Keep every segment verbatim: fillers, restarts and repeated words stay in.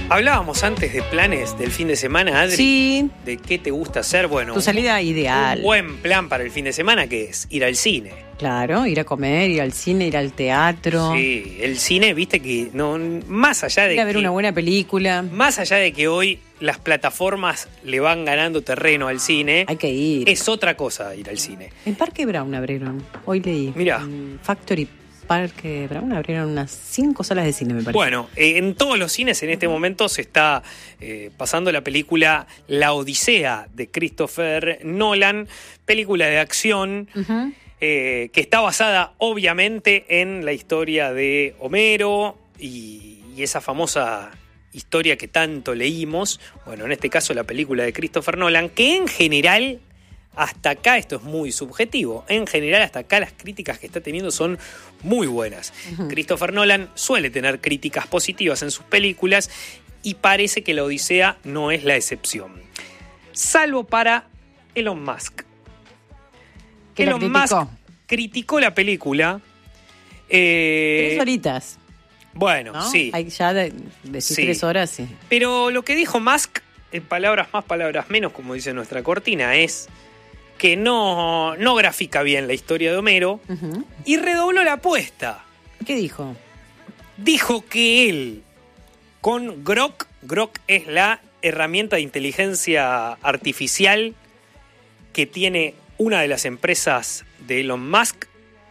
Hablábamos antes de planes del fin de semana, Adri. Sí. ¿De qué te gusta hacer? Bueno, Tu salida ideal. Un buen plan para el fin de semana, ¿qué es? Ir al cine. Claro, ir a comer, ir al cine, ir al teatro. Sí, el cine, viste que no, más allá de ir a ver que, una buena película. Más allá de que hoy las plataformas le van ganando terreno al cine, Hay que ir. es otra cosa ir al cine. En Parque Brown abrieron. Hoy leí. Mirá. En Factory Parque Brown abrieron unas cinco salas de cine, me parece. Bueno, eh, en todos los cines en este momento se está eh, pasando la película La Odisea de Christopher Nolan, película de acción. Uh-huh. Eh, que está basada obviamente en la historia de Homero y, y esa famosa historia que tanto leímos, bueno, en este caso la película de Christopher Nolan, que en general, hasta acá, esto es muy subjetivo, en general hasta acá las críticas que está teniendo son muy buenas. Uh-huh. Christopher Nolan suele tener críticas positivas en sus películas y parece que La Odisea no es la excepción, salvo para Elon Musk. Que la Elon criticó. Musk criticó la película. Eh, tres horitas. Bueno, ¿no? sí. Hay ya de, de Sí. tres horas, sí. Pero lo que dijo Musk, en palabras más, palabras menos, como dice nuestra cortina, es que no, no grafica bien la historia de Homero. Uh-huh. Y redobló la apuesta. ¿Qué dijo? Dijo que él, con Grok, Grok es la herramienta de inteligencia artificial que tiene una de las empresas de Elon Musk,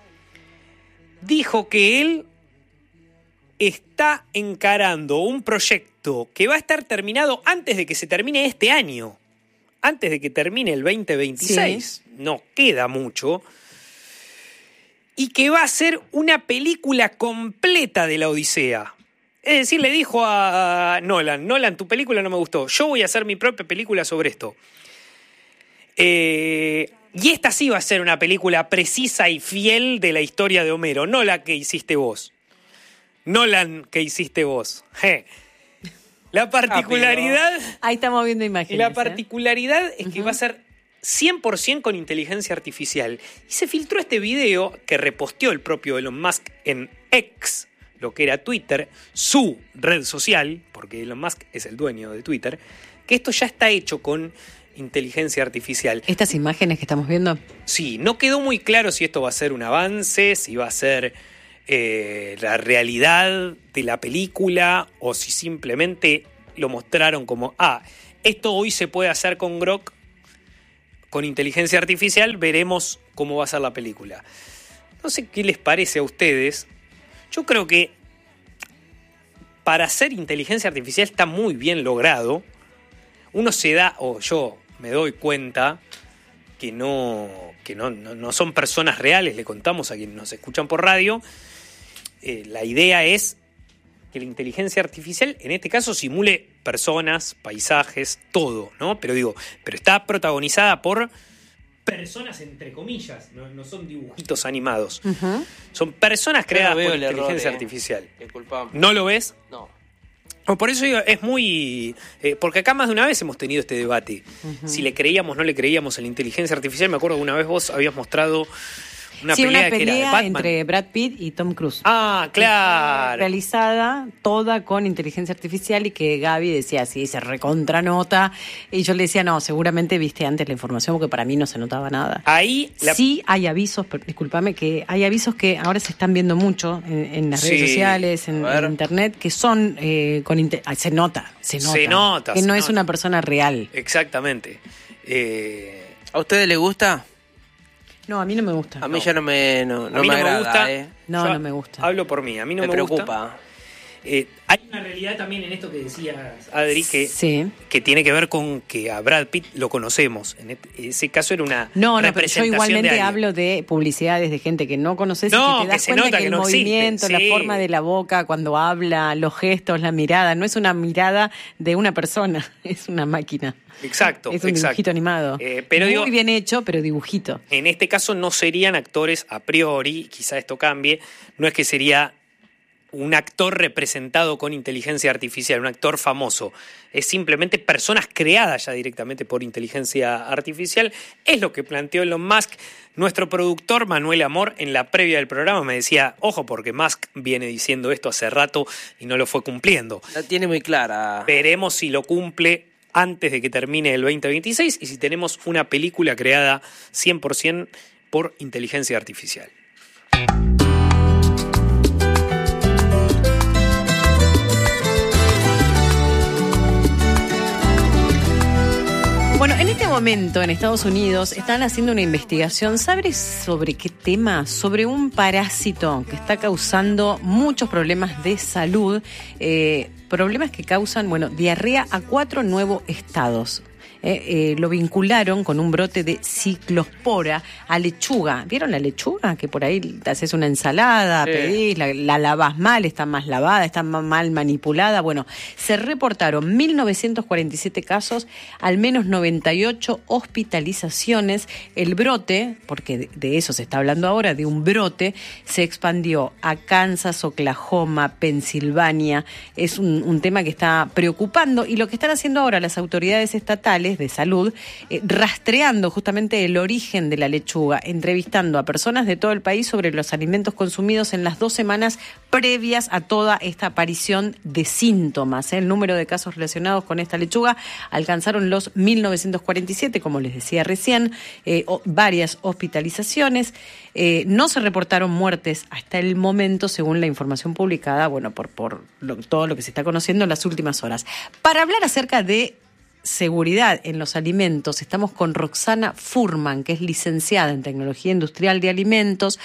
dijo que él está encarando un proyecto que va a estar terminado antes de que se termine este año, antes de que termine el veinte veintiséis, sí. No queda mucho, y que va a ser una película completa de la Odisea. Es decir, le dijo a Nolan, Nolan, tu película no me gustó, yo voy a hacer mi propia película sobre esto. Eh... Y esta sí va a ser una película precisa y fiel de la historia de Homero, no la que hiciste vos. Nolan que hiciste vos. Je. La particularidad... Ahí estamos viendo imágenes. La particularidad ¿eh? es que uh-huh. va a ser cien por ciento con inteligencia artificial. Y se filtró este video que reposteó el propio Elon Musk en X, lo que era Twitter, su red social, porque Elon Musk es el dueño de Twitter, que esto ya está hecho con inteligencia artificial. ¿Estas imágenes que estamos viendo? Sí, no quedó muy claro si esto va a ser un avance, si va a ser eh, la realidad de la película o si simplemente lo mostraron como, ah, esto hoy se puede hacer con Grok, con inteligencia artificial, veremos cómo va a ser la película. No sé qué les parece a ustedes. Yo creo que para hacer inteligencia artificial está muy bien logrado. Uno se da, o yo me doy cuenta que no, que no, no, no son personas reales, le contamos a quienes nos escuchan por radio. Eh, la idea es que la inteligencia artificial, en este caso, simule personas, paisajes, todo, ¿no? Pero digo, pero está protagonizada por personas entre comillas, no, no son dibujitos animados. Uh-huh. Son personas creadas por inteligencia error, artificial. Eh. Disculpame. ¿No lo ves? No. Por eso es muy... Eh, porque acá más de una vez hemos tenido este debate. Uh-huh. Si le creíamos o no le creíamos a la inteligencia artificial. Me acuerdo que una vez vos habías mostrado una sí, pelea, una pelea que era de Batman. Entre Brad Pitt y Tom Cruise. Ah, claro. Realizada toda con inteligencia artificial y que Gaby decía, sí, se recontranota. Y yo le decía, no, seguramente viste antes la información porque para mí no se notaba nada. Ahí la... Sí hay avisos, pero, discúlpame, que hay avisos que ahora se están viendo mucho en, en las redes sí. sociales, en, en internet, que son eh, con... Inter... se nota, se nota. Se nota. Que se no nota. Es una persona real. Exactamente. Eh... ¿A ustedes les gusta? No, a mí no me gusta. A mí no. ya no me, no, no a mí me no agrada, me gusta. ¿eh? No, Yo no me gusta. Hablo por mí, a mí no me, me preocupa. gusta. Eh, hay una realidad también en esto que decías, Adri, que, sí. que tiene que ver con que a Brad Pitt lo conocemos. En ese caso era una no, no, representación pero yo igualmente de hablo de publicidades de gente que no conoces no, y que te das que cuenta nota que, que el no movimiento, existe, sí. la forma de la boca cuando habla, los gestos, la mirada, no es una mirada de una persona, es una máquina. Exacto, es un exacto. dibujito animado. Eh, pero Muy digo, bien hecho, pero dibujito. En este caso no serían actores a priori, quizá esto cambie, no es que sería un actor representado con inteligencia artificial, un actor famoso. Es simplemente personas creadas ya directamente por inteligencia artificial. Es lo que planteó Elon Musk. Nuestro productor Manuel Amor, en la previa del programa, me decía, ojo, porque Musk viene diciendo esto hace rato y no lo fue cumpliendo. La tiene muy clara. Veremos si lo cumple antes de que termine el veinte veintiséis y si tenemos una película creada cien por ciento por inteligencia artificial. Bueno, en este momento en Estados Unidos están haciendo una investigación, ¿sabes sobre qué tema? Sobre un parásito que está causando muchos problemas de salud, eh, problemas que causan, bueno, diarrea a cuatro nuevos estados. Eh, eh, lo vincularon con un brote de ciclospora a lechuga. ¿Vieron la lechuga? Que por ahí te haces una ensalada, sí. pedís, la, la lavás mal, está más lavada, está más mal manipulada. Bueno, se reportaron mil novecientos cuarenta y siete casos, al menos noventa y ocho hospitalizaciones. El brote, porque de, de eso se está hablando ahora, de un brote, se expandió a Kansas, Oklahoma, Pensilvania. Es un, un tema que está preocupando y lo que están haciendo ahora las autoridades estatales de salud, eh, rastreando justamente el origen de la lechuga, entrevistando a personas de todo el país sobre los alimentos consumidos en las dos semanas previas a toda esta aparición de síntomas. ¿eh? El número de casos relacionados con esta lechuga alcanzaron los mil novecientos cuarenta y siete, como les decía recién, eh, o, varias hospitalizaciones. Eh, no se reportaron muertes hasta el momento, según la información publicada, bueno, por, por lo, todo lo que se está conociendo en las últimas horas. Para hablar acerca de seguridad en los alimentos, estamos con Roxana Furman, que es licenciada en Tecnología Industrial de Alimentos,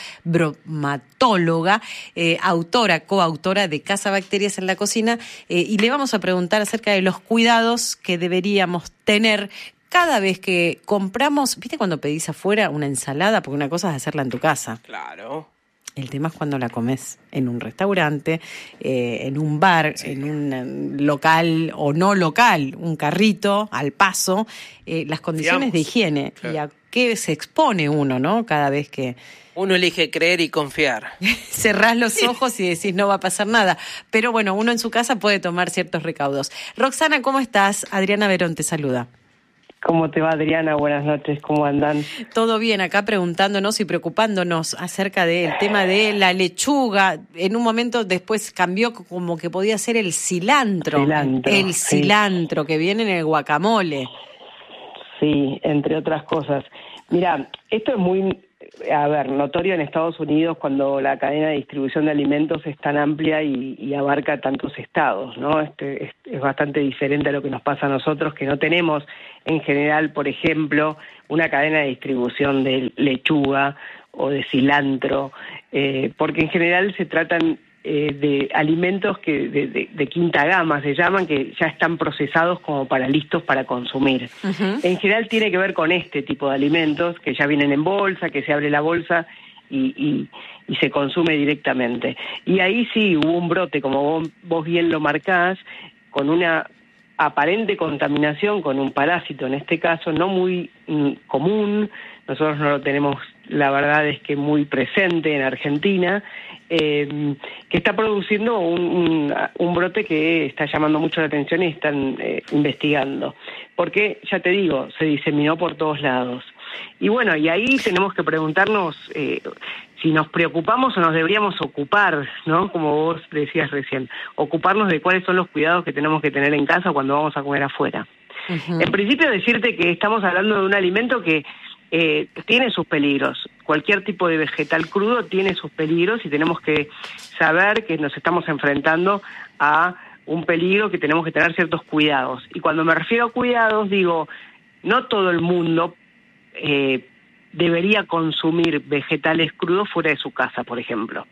bromatóloga, eh, autora, coautora de Cazabacterias en la Cocina, eh, y le vamos a preguntar acerca de los cuidados que deberíamos tener cada vez que compramos. ¿Viste cuando pedís afuera una ensalada? Porque una cosa es hacerla en tu casa. Claro. El tema es cuando la comes en un restaurante, eh, en un bar, sí. en un local o no local, un carrito al paso, eh, las condiciones Digamos, de higiene claro. y a qué se expone uno, ¿no? Cada vez que uno elige creer y confiar. Cerrás los ojos y decís no va a pasar nada. Pero bueno, uno en su casa puede tomar ciertos recaudos. Roxana, ¿cómo estás? Adriana Verón te saluda. ¿Cómo te va, Adriana? Buenas noches, ¿cómo andan? Todo bien, acá preguntándonos y preocupándonos acerca del tema de la lechuga. En un momento después cambió como que podía ser el cilantro. cilantro el sí. cilantro que viene en el guacamole. Sí, entre otras cosas. Mira, esto es muy, a ver, notorio en Estados Unidos cuando la cadena de distribución de alimentos es tan amplia y, y abarca tantos estados, ¿no? Este, es, es bastante diferente a lo que nos pasa a nosotros, que no tenemos en general, por ejemplo, una cadena de distribución de lechuga o de cilantro, eh, porque en general se tratan eh, de alimentos que de, de, de quinta gama, se llaman, que ya están procesados como para listos para consumir. Uh-huh. En general tiene que ver con este tipo de alimentos, que ya vienen en bolsa, que se abre la bolsa y, y, y se consume directamente. Y ahí sí hubo un brote, como vos, vos bien lo marcás, con una aparente contaminación con un parásito, en este caso no muy mm, común, nosotros no lo tenemos, la verdad es que muy presente en Argentina, eh, que está produciendo un, un, un brote que está llamando mucho la atención y están eh, investigando, porque ya te digo, se diseminó por todos lados. Y bueno, y ahí tenemos que preguntarnos eh, si nos preocupamos o nos deberíamos ocupar, ¿no? Como vos decías recién, ocuparnos de cuáles son los cuidados que tenemos que tener en casa cuando vamos a comer afuera. Uh-huh. En principio decirte que estamos hablando de un alimento que eh, tiene sus peligros. Cualquier tipo de vegetal crudo tiene sus peligros y tenemos que saber que nos estamos enfrentando a un peligro, que tenemos que tener ciertos cuidados. Y cuando me refiero a cuidados, digo, no todo el mundo Eh, debería consumir vegetales crudos fuera de su casa, por ejemplo.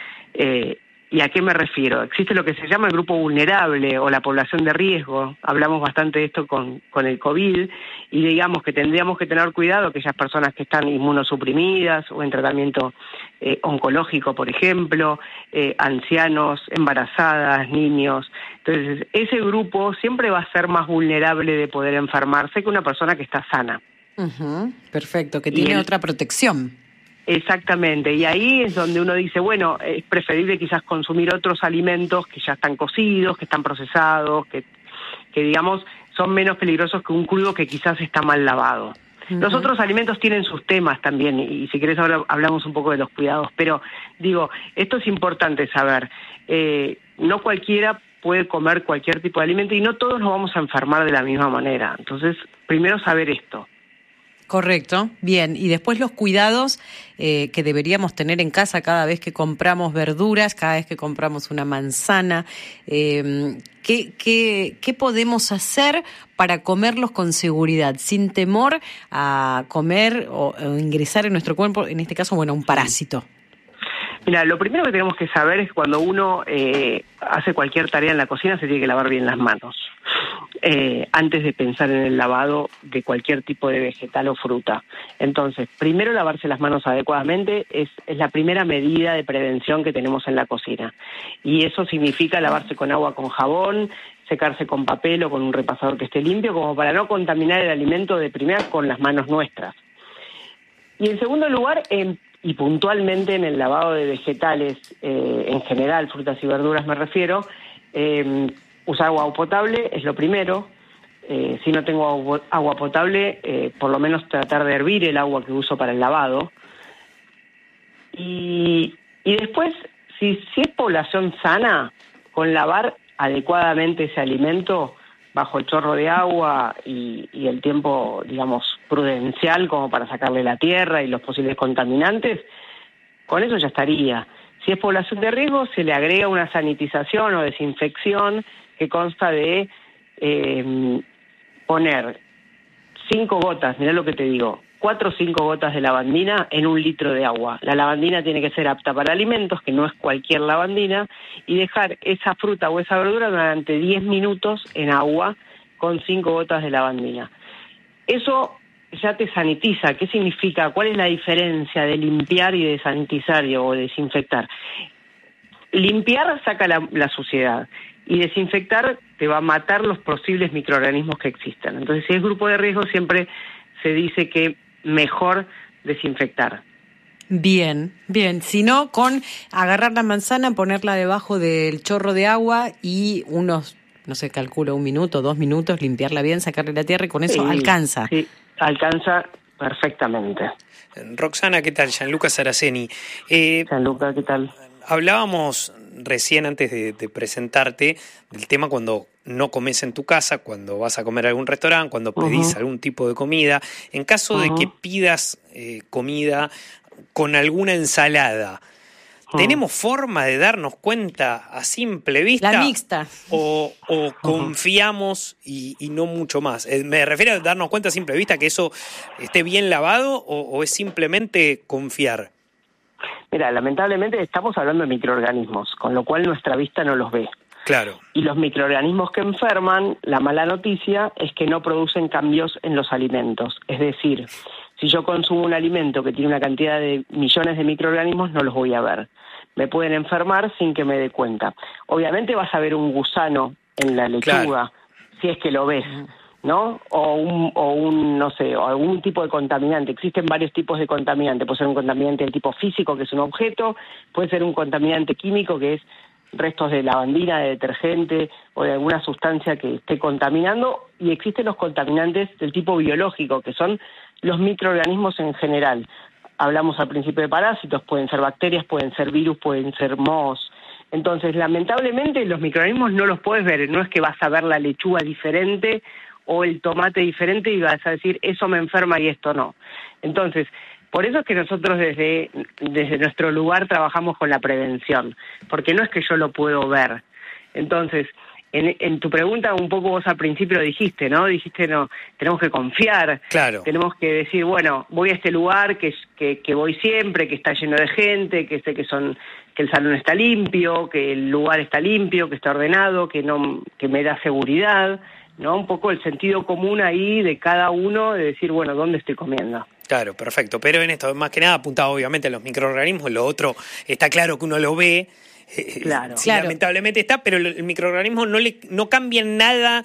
Eh, ¿Y a qué me refiero? Existe lo que se llama el grupo vulnerable o la población de riesgo. Hablamos bastante de esto con, con el COVID y digamos que tendríamos que tener cuidado aquellas personas que están inmunosuprimidas o en tratamiento eh, oncológico, por ejemplo, eh, ancianos, embarazadas, niños. Entonces, ese grupo siempre va a ser más vulnerable de poder enfermarse que una persona que está sana. Uh-huh, perfecto, que tiene el, otra protección. Exactamente, y ahí es donde uno dice, bueno, es preferible quizás consumir otros alimentos que ya están cocidos, que están procesados, que, que digamos son menos peligrosos que un crudo que quizás está mal lavado. Uh-huh. Los otros alimentos tienen sus temas también, y si querés ahora hablamos un poco de los cuidados, pero digo, esto es importante saber, eh, no cualquiera puede comer cualquier tipo de alimento y no todos nos vamos a enfermar de la misma manera, entonces primero saber esto. Correcto, bien. Y después los cuidados eh, que deberíamos tener en casa cada vez que compramos verduras, cada vez que compramos una manzana. Eh, ¿qué, qué, ¿Qué podemos hacer para comerlos con seguridad, sin temor a comer o, o ingresar en nuestro cuerpo, en este caso, bueno, un parásito? Mira, lo primero que tenemos que saber es que cuando uno eh, hace cualquier tarea en la cocina se tiene que lavar bien las manos. Eh, antes de pensar en el lavado de cualquier tipo de vegetal o fruta. Entonces, primero lavarse las manos adecuadamente es, es la primera medida de prevención que tenemos en la cocina. Y eso significa lavarse con agua con jabón, secarse con papel o con un repasador que esté limpio, como para no contaminar el alimento de primera con las manos nuestras. Y en segundo lugar, en y puntualmente en el lavado de vegetales, eh, en general, frutas y verduras me refiero, eh, usar agua potable es lo primero. Eh, si no tengo agua, agua potable, eh, por lo menos tratar de hervir el agua que uso para el lavado. Y, y después, si, si es población sana, con lavar adecuadamente ese alimento bajo el chorro de agua y, y el tiempo, digamos, prudencial como para sacarle la tierra y los posibles contaminantes, con eso ya estaría. Si es población de riesgo, se le agrega una sanitización o desinfección que consta de eh, poner cinco gotas, mirá lo que te digo, cuatro o cinco gotas de lavandina en un litro de agua. La lavandina tiene que ser apta para alimentos, que no es cualquier lavandina, y dejar esa fruta o esa verdura durante diez minutos en agua con cinco gotas de lavandina. Eso ya te sanitiza. ¿Qué significa? ¿Cuál es la diferencia de limpiar y de sanitizar o desinfectar? Limpiar saca la, la suciedad y desinfectar te va a matar los posibles microorganismos que existen. Entonces, si es grupo de riesgo, siempre se dice que mejor desinfectar. Bien, bien. Si no, con agarrar la manzana, ponerla debajo del chorro de agua y unos, no sé, calculo un minuto, dos minutos, limpiarla bien, sacarle la tierra y con eso sí, alcanza. Sí, alcanza perfectamente. Roxana, ¿qué tal? Gianluca Saraceni. Eh, Gianluca, ¿qué tal? Hablábamos recién antes de, de presentarte del tema cuando no comes en tu casa, cuando vas a comer a algún restaurante, cuando pedís uh-huh. algún tipo de comida. En caso uh-huh. de que pidas eh, comida con alguna ensalada, uh-huh. ¿tenemos forma de darnos cuenta a simple vista? La mixta. ¿O, o confiamos y, y no mucho más? Eh, me refiero a darnos cuenta a simple vista que eso esté bien lavado o, o es simplemente confiar. Mira, lamentablemente estamos hablando de microorganismos, con lo cual nuestra vista no los ve. Claro. Y los microorganismos que enferman, la mala noticia es que no producen cambios en los alimentos. Es decir, si yo consumo un alimento que tiene una cantidad de millones de microorganismos, no los voy a ver. Me pueden enfermar sin que me dé cuenta. Obviamente vas a ver un gusano en la lechuga, claro. si es que lo ves, ¿no? O un, o un, no sé, o algún tipo de contaminante. Existen varios tipos de contaminante. Puede ser un contaminante del tipo físico, que es un objeto, puede ser un contaminante químico, que es restos de lavandina, de detergente o de alguna sustancia que esté contaminando, y existen los contaminantes del tipo biológico, que son los microorganismos en general. Hablamos al principio de parásitos, pueden ser bacterias, pueden ser virus, pueden ser mohos. Entonces, lamentablemente, los microorganismos no los puedes ver. No es que vas a ver la lechuga diferente o el tomate diferente y vas a decir, eso me enferma y esto no. Entonces, por eso es que nosotros desde, desde nuestro lugar trabajamos con la prevención, porque no es que yo lo puedo ver. Entonces, en, en tu pregunta un poco vos al principio lo dijiste, ¿no? Dijiste, no, tenemos que confiar, claro. tenemos que decir, bueno, voy a este lugar que, que, que voy siempre, que está lleno de gente, que sé que son que el salón está limpio, que el lugar está limpio, que está ordenado, que no que me da seguridad, ¿no? Un poco el sentido común ahí de cada uno de decir, bueno, ¿dónde estoy comiendo? Claro, perfecto. Pero en esto, más que nada, apuntado obviamente a los microorganismos. Lo otro, está claro que uno lo ve. Claro. Sí, claro. Lamentablemente está, pero el microorganismo no le no cambia nada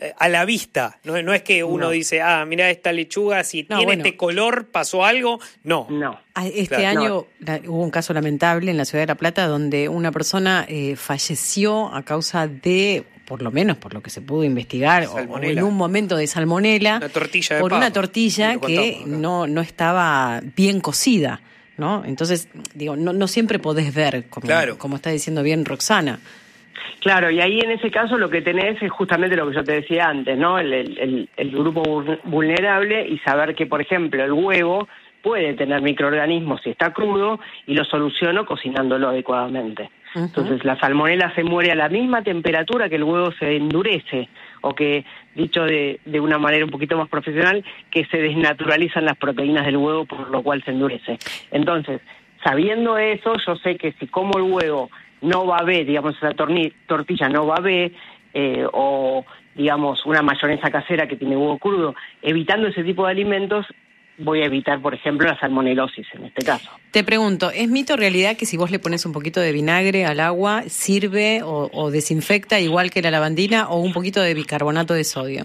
a la vista. No, no es que uno No. dice, ah, mira esta lechuga, si No, tiene bueno. este color, pasó algo. No. No. Ah, Este Claro. año la- hubo un caso lamentable en la ciudad de La Plata donde una persona eh, falleció a causa de, por lo menos por lo que se pudo investigar, o, o Salmonela. en un momento de salmonela, Una tortilla de por papa. una tortilla Lo que contamos acá. no, no estaba bien cocida, ¿no? Entonces, digo, no, no siempre podés ver, como, Claro. como está diciendo bien Roxana. Claro, y ahí en ese caso lo que tenés es justamente lo que yo te decía antes, ¿no? El, el, el- el grupo vul- vulnerable y saber que, por ejemplo, el huevo puede tener microorganismos si está crudo y lo soluciono cocinándolo adecuadamente. Ujú. Entonces la salmonela se muere a la misma temperatura que el huevo se endurece, o que, dicho de, de una manera un poquito más profesional, que se desnaturalizan las proteínas del huevo, por lo cual se endurece. Entonces, sabiendo eso, yo sé que si como el huevo no va a haber, digamos, esa torni- tortilla no va a haber, eh, o, digamos, una mayonesa casera que tiene huevo crudo, evitando ese tipo de alimentos, voy a evitar, por ejemplo, la salmonelosis en este caso. Te pregunto, ¿es mito o realidad que si vos le pones un poquito de vinagre al agua, sirve o, o desinfecta igual que la lavandina, o un poquito de bicarbonato de sodio?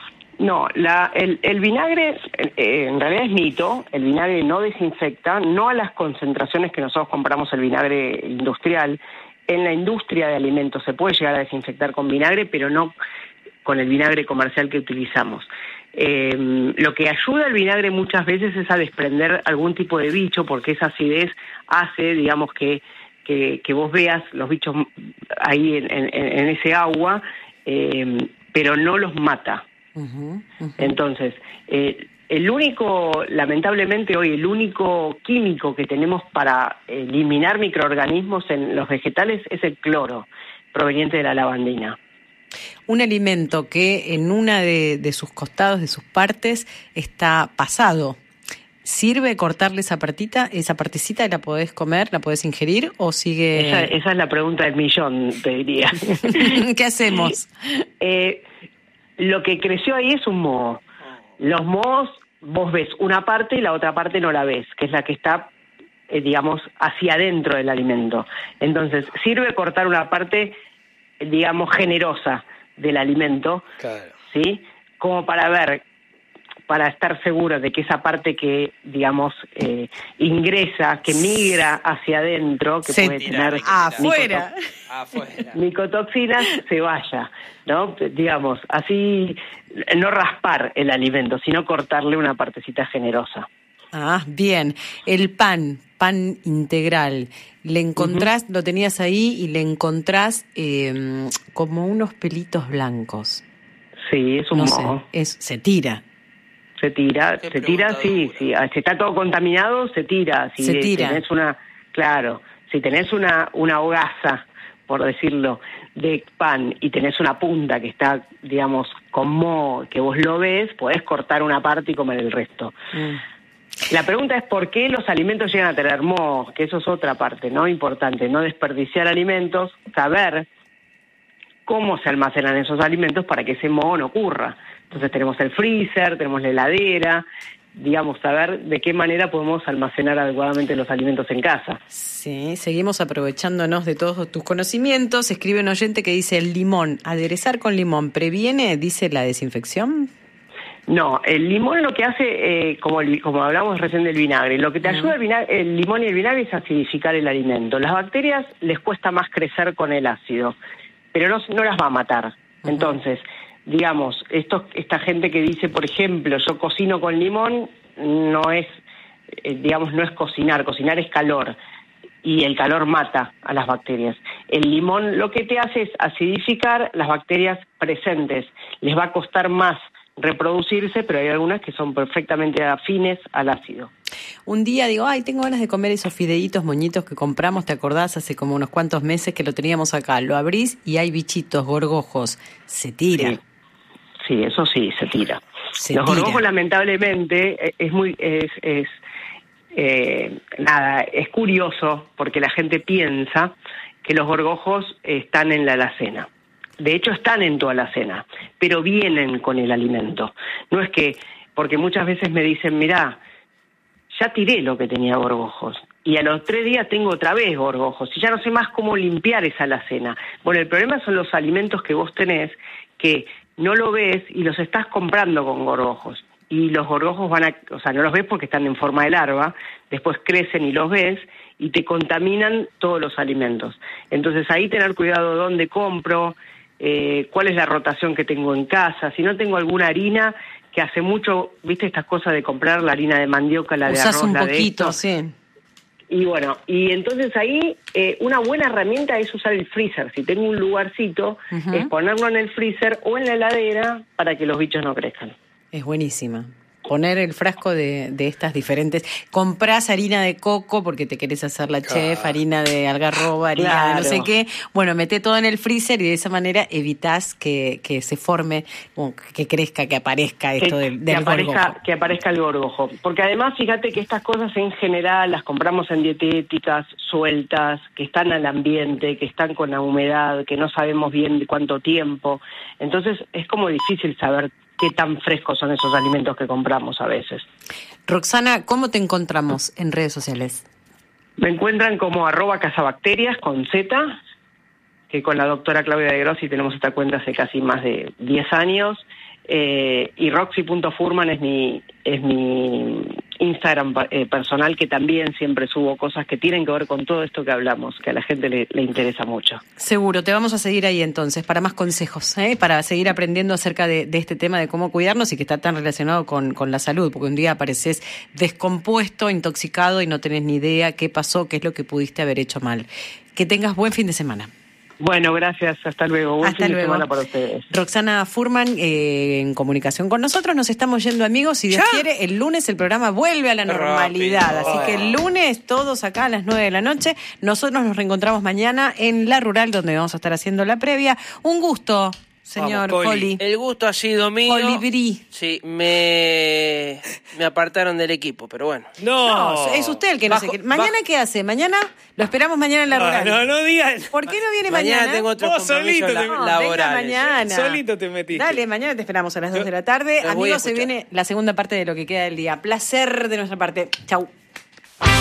No, la, el, el vinagre eh, en realidad es mito, el vinagre no desinfecta, no a las concentraciones que nosotros compramos el vinagre industrial. En la industria de alimentos se puede llegar a desinfectar con vinagre, pero no con el vinagre comercial que utilizamos. Eh, lo que ayuda al vinagre muchas veces es a desprender algún tipo de bicho, porque esa acidez hace, digamos, que, que, que vos veas los bichos ahí en, en, en ese agua, eh, pero no los mata. Ujú, ujú. Entonces, eh, el único, lamentablemente hoy, el único químico que tenemos para eliminar microorganismos en los vegetales es el cloro, proveniente de la lavandina. Un alimento que en una de, de sus costados, de sus partes, está pasado. ¿Sirve cortarle esa partita, esa partecita y la podés comer, la podés ingerir o sigue...? Esa, esa es la pregunta del millón, te diría. ¿Qué hacemos? eh, lo que creció ahí es un moho. Los mohos, vos ves una parte y la otra parte no la ves, que es la que está, eh, digamos, hacia adentro del alimento. Entonces, sirve cortar una parte, digamos, generosa del alimento, Claro. ¿sí? Como para ver, para estar seguro de que esa parte que, digamos, eh, ingresa, que migra hacia adentro, que Se puede tira, tener afuera. Afuera. micotoxinas, se vaya, ¿no? Digamos, así no raspar el alimento, sino cortarle una partecita generosa. Ah, bien. El pan, pan integral, le encontrás, lo tenías ahí y le encontrás eh, como unos pelitos blancos. Sí, es un No moho. sé, es, se tira. Se tira, Qué se tira, pregunta sí, dura. sí. Si está todo contaminado, se tira. Si Se tira. tenés una, claro, si tenés una, una hogaza, por decirlo, de pan y tenés una punta que está, digamos, con moho, que vos lo ves, podés cortar una parte y comer el resto. Mm. La pregunta es por qué los alimentos llegan a tener mohos, que eso es otra parte, ¿no? Importante, no desperdiciar alimentos, saber cómo se almacenan esos alimentos para que ese moho no ocurra. Entonces tenemos el freezer, tenemos la heladera, digamos, saber de qué manera podemos almacenar adecuadamente los alimentos en casa. Sí, seguimos aprovechándonos de todos tus conocimientos. Escribe un oyente que dice, el limón, aderezar con limón, ¿previene, dice, la desinfección? No, el limón lo que hace, eh, como, el- como hablamos recién del vinagre, lo que te ayuda el, vinagre, el limón y el vinagre es acidificar el alimento. Las bacterias les cuesta más crecer con el ácido, pero no, no las va a matar. Entonces, digamos, esto, esta gente que dice, por ejemplo, yo cocino con limón, no es, eh, digamos, no es cocinar, cocinar es calor. Y el calor mata a las bacterias. El limón lo que te hace es acidificar las bacterias presentes. Les va a costar más reproducirse, pero hay algunas que son perfectamente afines al ácido. Un día digo, ay, tengo ganas de comer esos fideitos moñitos que compramos, ¿te acordás? Hace como unos cuantos meses que lo teníamos acá. Lo abrís y hay bichitos, gorgojos. Se tira. Sí, sí, eso sí, se tira. Se Los tira. gorgojos, lamentablemente, eh, es muy... es, es eh, nada, es curioso porque la gente piensa que los gorgojos están en la alacena. De hecho, están en tu alacena, pero vienen con el alimento. No es que, porque muchas veces me dicen, mirá, ya tiré lo que tenía gorgojos, y a los tres días tengo otra vez gorgojos, y ya no sé más cómo limpiar esa alacena. Bueno, el problema son los alimentos que vos tenés, que no lo ves y los estás comprando con gorgojos. Y los gorgojos van a, o sea, no los ves porque están en forma de larva, después crecen y los ves y te contaminan todos los alimentos. Entonces ahí tener cuidado dónde compro, eh, cuál es la rotación que tengo en casa, si no tengo alguna harina, que hace mucho, viste estas cosas de comprar la harina de mandioca, la Usás de arroz, un la de poquito, esto. sí. Y bueno, y entonces ahí eh, una buena herramienta es usar el freezer. Si tengo un lugarcito, Ujú. es ponerlo en el freezer o en la heladera para que los bichos no crezcan. Es buenísima. Poner el frasco de, de estas diferentes. Comprás harina de coco porque te querés hacer la chef, Claro. harina de algarroba, harina de no Claro. sé qué. Bueno, meté todo en el freezer y de esa manera evitás que, que se forme, o que crezca, que aparezca esto que, del, que del aparezca, gorgojo. que aparezca el gorgojo. Porque además, fíjate que estas cosas en general las compramos en dietéticas, sueltas, que están al ambiente, que están con la humedad, que no sabemos bien de cuánto tiempo. Entonces es como difícil saber qué tan frescos son esos alimentos que compramos a veces. Roxana, ¿cómo te encontramos en redes sociales? Me encuentran como arroba cazabacterias con Z, que con la doctora Claudia de Grossi tenemos esta cuenta hace casi más de diez años, eh, y roxy punto furman es mi, es mi Instagram eh, personal, que también siempre subo cosas que tienen que ver con todo esto que hablamos, que a la gente le, le interesa mucho. Seguro, te vamos a seguir ahí entonces para más consejos, ¿eh? Para seguir aprendiendo acerca de, de este tema de cómo cuidarnos y que está tan relacionado con, con la salud, porque un día apareces descompuesto, intoxicado y no tenés ni idea qué pasó, qué es lo que pudiste haber hecho mal. Que tengas buen fin de semana. Bueno, gracias, hasta luego. Buen Hasta fin luego. de semana para ustedes. Roxana Furman, eh, en comunicación con nosotros. Nos estamos yendo, amigos. Si Dios ¿Ya? quiere, el lunes el programa vuelve a la normalidad. Rápido. Así que el lunes, todos acá a las nueve de la noche. Nosotros nos reencontramos mañana en La Rural, donde vamos a estar haciendo la previa. Un gusto, señor Vamos, Coli. Coli. El gusto ha sido mío. Colibrí. Sí, me, me apartaron del equipo, pero bueno. No, No, es usted el que no Bajo- se quiere. ¿Mañana bajo- qué hace? ¿Mañana? Lo esperamos mañana en La No, Rural. no, no digas. ¿Por qué no viene Mañana mañana? tengo otros Vos solito compromisos te- la- No, laborales. venga mañana. Solito te metiste. Dale, mañana te esperamos a las dos Yo- de la tarde. Los voy a Amigos, se escuchar. viene la segunda parte de lo que queda del día. Placer de nuestra parte. Chau.